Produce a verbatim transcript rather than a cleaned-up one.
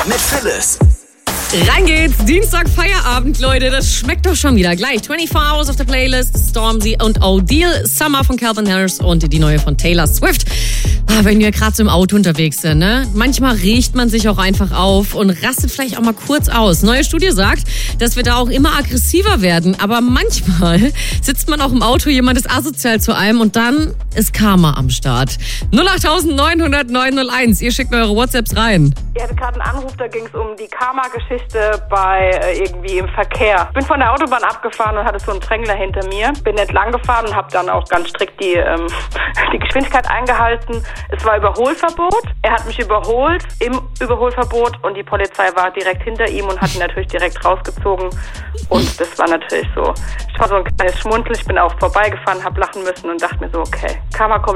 mit Phyllis. Rein geht's, Dienstag Feierabend, Leute, das schmeckt doch schon wieder. Gleich vierundzwanzig Hours auf der Playlist, Stormzy und O'Deal, Summer von Calvin Harris und die neue von Taylor Swift. Ah, wenn wir gerade so im Auto unterwegs sind, ne? Manchmal riecht man sich auch einfach auf und rastet vielleicht auch mal kurz aus. Neue Studie sagt, dass wir da auch immer aggressiver werden, aber manchmal sitzt man auch im Auto, jemand ist asozial zu einem und dann ist Karma am Start. null acht neun null null neun null eins, ihr schickt eure WhatsApps rein. Ich hatte gerade einen Anruf, da ging es um die Karma-Geschichte bei äh, irgendwie im Verkehr. Ich bin von der Autobahn abgefahren und hatte so einen Drängler hinter mir. Bin entlang gefahren und habe dann auch ganz strikt die, ähm, die Geschwindigkeit eingehalten. Es war Überholverbot. Er hat mich überholt im Überholverbot und die Polizei war direkt hinter ihm und hat ihn natürlich direkt rausgezogen. Und das war natürlich so, ich war so ein kleines Schmunzel. Ich bin auch vorbeigefahren, habe lachen müssen und dachte mir so, okay, Karma kommt